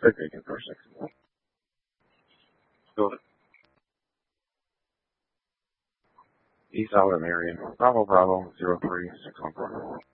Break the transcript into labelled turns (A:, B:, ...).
A: Take Aiken for 6. Go to East Island Marion. Bravo, 03614.